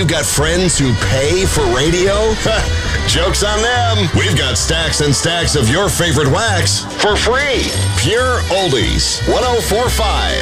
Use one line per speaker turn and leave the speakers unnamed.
You got friends who pay for radio? Joke's on them. We've got stacks and stacks of your favorite wax for free. Pure Oldies 104.5.